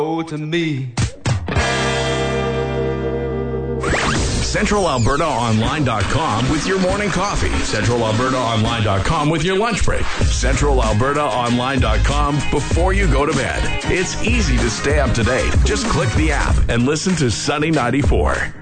to me. CentralAlbertaOnline.com with your morning coffee. CentralAlbertaOnline.com with your lunch break. CentralAlbertaOnline.com before you go to bed. It's easy to stay up to date. Just click the app and listen to Sunny 94.